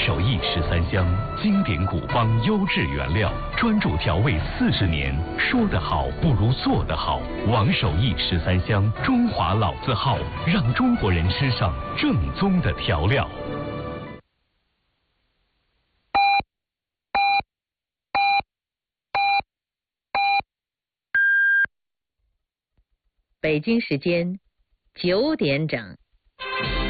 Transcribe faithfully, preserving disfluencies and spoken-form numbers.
手艺十三香，经典古方，优质原料，专注调味四十年。说得好不如做得好。王守义十三香，中华老字号，让中国人吃上正宗的调料。 北京时间九点整。